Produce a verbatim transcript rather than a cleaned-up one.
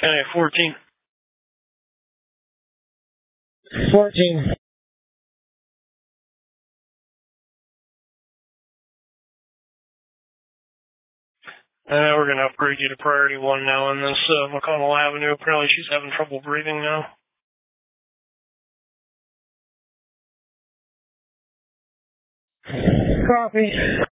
County fourteen. fourteen. And now we're going to upgrade you to priority one now on this uh, McConnell Avenue. Apparently she's having trouble breathing now. Copy.